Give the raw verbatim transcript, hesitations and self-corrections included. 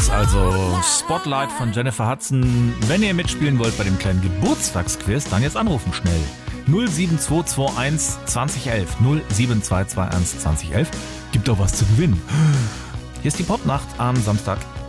war's also. Spotlight von Jennifer Hudson. Wenn ihr mitspielen wollt bei dem kleinen Geburtstagsquiz, dann jetzt anrufen schnell. null sieben zwei zwei eins zwanzig elf. null sieben zwei zwei eins zwanzig elf. Gibt doch was zu gewinnen. Hier ist die Popnacht am Samstag.